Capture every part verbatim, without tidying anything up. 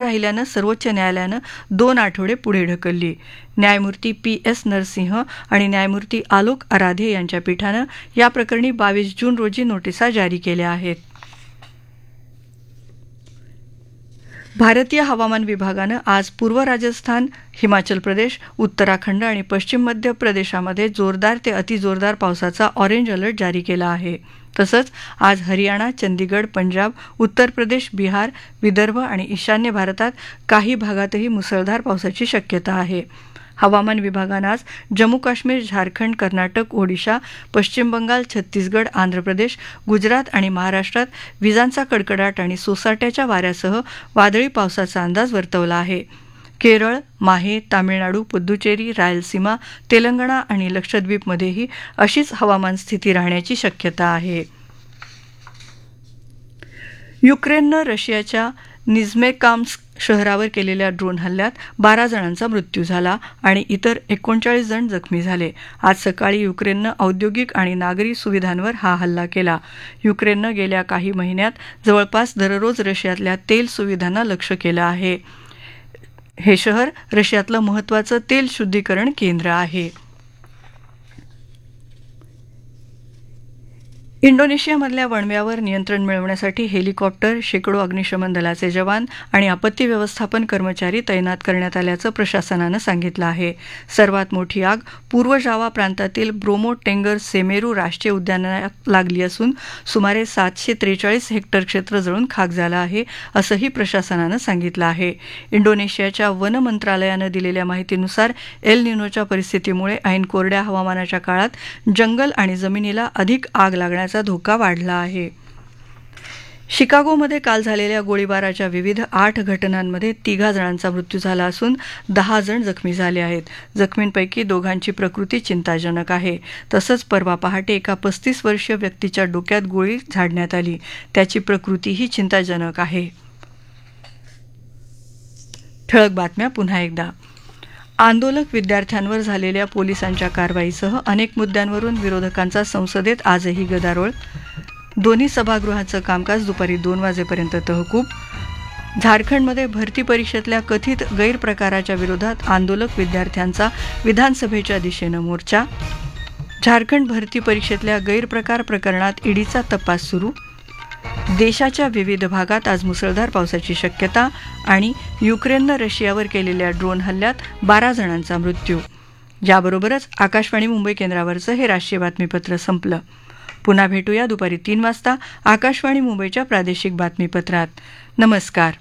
राहिल्यानं सर्वोच्च न्यायालयानं दोन आठवडे पुढे ढकलली. न्यायमूर्ती पी एस नरसिंह आणि न्यायमूर्ती आलोक आराधे यांच्या पीठानं या प्रकरणी बावीस जून रोजी नोटिसा जारी केल्या आहेत. भारतीय हवामान विभागानं आज पूर्व राजस्थान, हिमाचल प्रदेश, उत्तराखंड आणि पश्चिम मध्य प्रदेशामध्ये जोरदार ते अतिजोरदार पावसाचा ऑरेंज अलर्ट जारी केला आहे. तसंच आज हरियाणा, चंदीगड, पंजाब, उत्तर प्रदेश, बिहार, विदर्भ आणि ईशान्य भारतात काही भागातही मुसळधार पावसाची शक्यता आहे. हवामान विभागानं आज जम्मू काश्मीर, झारखंड, कर्नाटक, ओडिशा, पश्चिम बंगाल, छत्तीसगड, आंध्र प्रदेश, गुजरात आणि महाराष्ट्रात विजांचा कडकडाट आणि सोसाट्याच्या वाऱ्यासह वादळी पावसाचा अंदाज वर्तवला आहे. केरळ, माहे, तामिळनाडू, पुद्दुचेरी, रायलसीमा, तेलंगणा आणि लक्षद्वीपमध्येही अशीच हवामान स्थिती राहण्याची शक्यता आहे. युक्रेननं रशियाच्या निझ्मेकाम्स्क शहरावर केलेल्या ड्रोन हल्ल्यात बारा जणांचा मृत्यू झाला आणि इतर एकोणचाळीस जण जखमी झाले. आज सकाळी युक्रेननं औद्योगिक आणि नागरी सुविधांवर हा हल्ला केला. युक्रेननं गेल्या काही महिन्यात जवळपास दररोज रशियातल्या तेल सुविधांना लक्ष्य केलं आहे. हे शहर रशियातलं महत्त्वाचं तेल शुद्धीकरण केंद्र आहे. इंडोनेशियामधल्या वणव्यावर नियंत्रण मिळवण्यासाठी हेलिकॉप्टर, शेकडो अग्निशमन दलाचे जवान आणि आपत्ती व्यवस्थापन कर्मचारी तैनात करण्यात आल्याचं प्रशासनानं सांगितलं आहे. सर्वात मोठी आग पूर्व जावा प्रांतातील ब्रोमो टेंगर सेमेरू राष्ट्रीय उद्यानात लागली असून सुमारे सातशे त्रेचाळीस हेक्टर क्षेत्र जळून खाक झालं आहे, असंही प्रशासनानं सांगितलं आहे. इंडोनेशियाच्या वन मंत्रालयानं दिलेल्या माहितीनुसार एल निनोच्या परिस्थितीमुळे ऐन कोरड्या हवामानाच्या काळात जंगल आणि जमिनीला अधिक आग लागण्याचा धोका वाढला आहे. शिकागोमध्ये काल झालेल्या गोळीबाराच्या विविध आठ घटनांमध्ये तिघा जणांचा मृत्यू झाला असून दहा जण जखमी झाले आहेत. जखमींपैकी दोघांची प्रकृती चिंताजनक आहे. तसंच परवा पहाटे एका पस्तीस वर्षीय व्यक्तीच्या डोक्यात गोळी झाडण्यात आली. त्याची प्रकृतीही चिंताजनक आहे. ठळक बातम्या पुन्हा एकदा. आंदोलक विद्यार्थ्यांवर झालेल्या पोलिसांच्या कारवाईसह अनेक मुद्द्यांवरून विरोधकांचा संसदेत आजही गदारोळ. दोन्ही सभागृहाचं कामकाज दुपारी दोन वाजेपर्यंत तहकूब. झारखंडमध्ये भरती परीक्षेतल्या कथित गैरप्रकाराच्या विरोधात आंदोलक विद्यार्थ्यांचा विधानसभेच्या दिशेनं मोर्चा. झारखंड भरती परीक्षेतल्या गैरप्रकार प्रकरणात ईडीचा तपास सुरू. देशाच्या विविध भागात आज मुसळधार पावसाची शक्यता आणि युक्रेननं रशियावर केलेल्या ड्रोन हल्ल्यात बारा जणांचा मृत्यू. याबरोबरच आकाशवाणी मुंबई केंद्रावरचं हे राष्ट्रीय बातमीपत्र संपलं. पुन्हा भेटूया दुपारी तीन वाजता आकाशवाणी मुंबईच्या प्रादेशिक बातमीपत्रात. नमस्कार.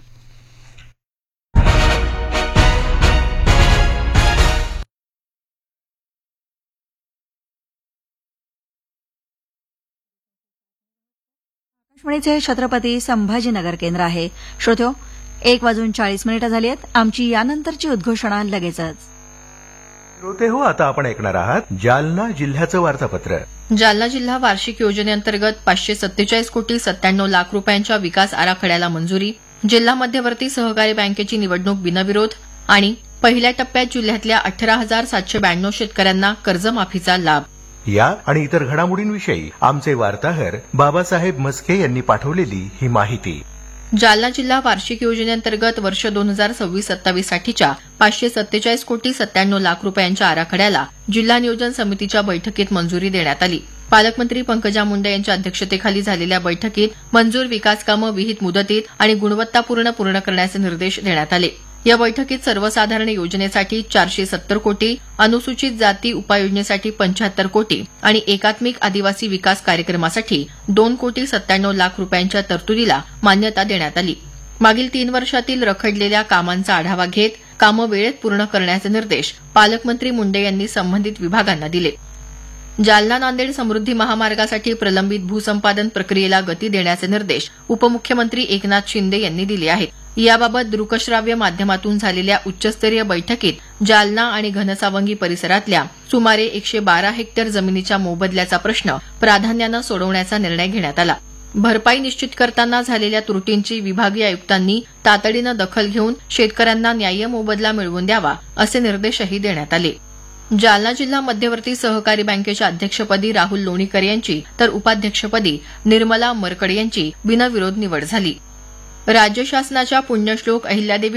आकाशवाणीचे छत्रपती संभाजीनगर केंद्र आहे. श्रोत्यो, एक वाजून चाळीस मिनिटं झाली आहेत. आमची यानंतरची उद्घोषणा लगेचच. श्रोते हो, आता आपण ऐकणार आहात जालना जिल्ह्याचं वार्तापत्र. जालना जिल्हा वार्षिक योजनेअंतर्गत पाचशे सत्तेचाळीस कोटी सत्त्याण्णव लाख रुपयांच्या विकास आराखड्याला मंजुरी. जिल्हा मध्यवर्ती सहकारी बँकेची निवडणूक बिनविरोध आणि पहिल्या टप्प्यात जिल्ह्यातल्या अठरा हजार सातशे ब्याण्णव शेतकऱ्यांना कर्जमाफीचा लाभ. या आणि इतर घडामोडींविषयी आमचे वार्ताहर बाबासाहेब मस्के यांनी पाठवलेली ही माहिती. जालना जिल्हा वार्षिक योजनेअंतर्गत वर्ष दोन हजार सव्वीस सत्तावीस साठीच्या पाचशे सत्तेचाळीस कोटी सत्त्याण्णव लाख रुपयांच्या आराखड्याला जिल्हा नियोजन समितीच्या बैठकीत मंजुरी देण्यात आली. पालकमंत्री पंकजा मुंडे यांच्या अध्यक्षतेखाली झालेल्या बैठकीत मंजूर विकास कामं विहित मुदतीत आणि गुणवत्तापूर्ण पूर्ण करण्याचे निर्देश देण्यात आले. या बैठकीत सर्वसाधारण योजनेसाठी चारशे सत्तर कोटी, अनुसूचित जाती उपाययोजनेसाठी पंच्याहत्तर कोटी आणि एकात्मिक आदिवासी विकास कार्यक्रमासाठी दोन कोटी सत्त्याण्णव लाख रुपयांच्या तरतुदीला मान्यता देण्यात आली. मागील तीन वर्षातील रखडलेल्या कामांचा आढावा घेत कामं वेळेत पूर्ण करण्याचे निर्देश पालकमंत्री मुंडे यांनी संबंधित विभागांना दिले. जालना नांदेड समृद्धी महामार्गासाठी प्रलंबित भूसंपादन प्रक्रियेला गती देण्याचे निर्देश उपमुख्यमंत्री एकनाथ शिंदे यांनी दिले आहेत. याबाबत दृकश्राव्य माध्यमातून झालेल्या उच्चस्तरीय बैठकीत जालना आणि घनसावंगी परिसरातल्या सुमारे एकशे बारा हेक्टर जमिनीच्या मोबदल्याचा प्रश्न प्राधान्यानं सोडवण्याचा निर्णय घेण्यात आला. भरपाई निश्चित करताना झालेल्या त्रुटींची विभागीय आयुक्तांनी तातडीनं दखल घेऊन शेतकऱ्यांना न्याय्य मोबदला मिळवून द्यावा असे निर्देशही देण्यात आले. जालना जिल्हा मध्यवर्ती सहकारी बँकेच्या अध्यक्षपदी राहुल लोणीकर यांची तर उपाध्यक्षपदी निर्मला मरकड यांची बिनविरोध निवड झाली. राज्य शासनाच्या पुण्यश्लोक अहिल्यादेवी